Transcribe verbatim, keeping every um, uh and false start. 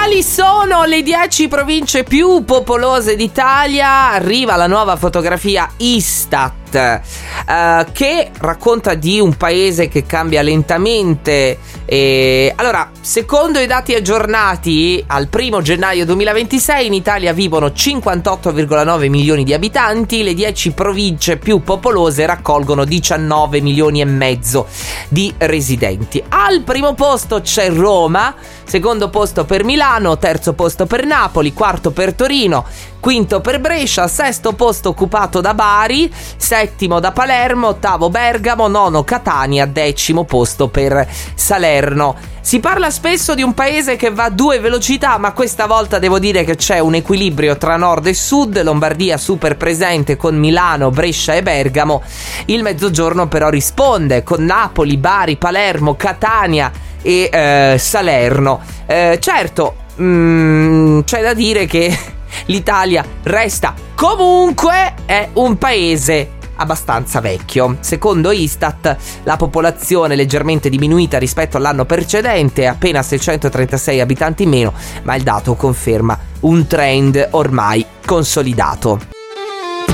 Quali sono le dieci province più popolose d'Italia? Arriva la nuova fotografia Istat, eh, che racconta di un paese che cambia lentamente. E allora, secondo i dati aggiornati al primo gennaio duemilaventisei, in Italia vivono cinquantotto virgola nove milioni di abitanti. Le dieci province più popolose raccolgono diciannove milioni e mezzo di residenti. Al primo posto c'è Roma, secondo posto per Milano, terzo posto per Napoli, quarto per Torino, quinto per Brescia, sesto posto occupato da Bari, settimo da Palermo, ottavo Bergamo, nono Catania, decimo posto per Salerno. Si parla spesso di un paese che va a due velocità, ma questa volta devo dire che c'è un equilibrio tra nord e sud. Lombardia super presente con Milano, Brescia e Bergamo. Il mezzogiorno però risponde con Napoli, Bari, Palermo, Catania e eh, Salerno. Eh, certo, mm, c'è da dire che l'Italia resta comunque è un paese abbastanza vecchio. Secondo Istat, la popolazione è leggermente diminuita rispetto all'anno precedente, appena seicentotrentasei abitanti in meno, ma il dato conferma un trend ormai consolidato.